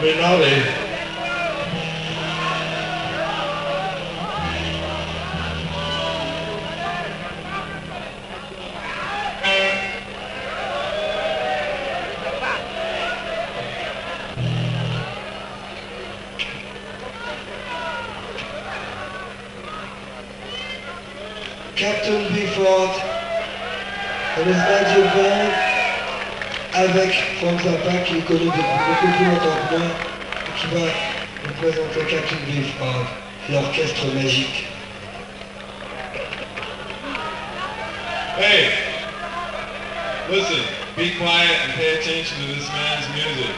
Rinaldi. Captain Beeford et le Radio Band avec Frank Zappa qui est connu depuis beaucoup plus longtemps que moi et qui va nous présenter Captain Beeford et l'orchestre magique. Hey, listen, be quiet and pay attention to this man's music.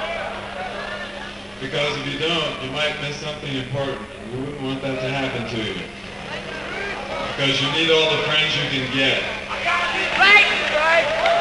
Because if you don't, you might miss something important. We wouldn't want that to happen to you. Because you need all the friends you can get. Right, right.